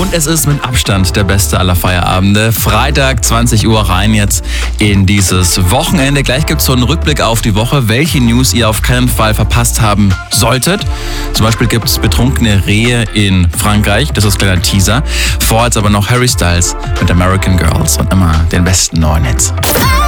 Und es ist mit Abstand der beste aller Feierabende. Freitag, 20 Uhr rein jetzt in dieses Wochenende. Gleich gibt es so einen Rückblick auf die Woche, welche News ihr auf keinen Fall verpasst haben solltet. Zum Beispiel gibt es betrunkene Rehe in Frankreich. Das ist ein kleiner Teaser. Vorher jetzt aber noch Harry Styles mit American Girls und immer den besten neuen Hits.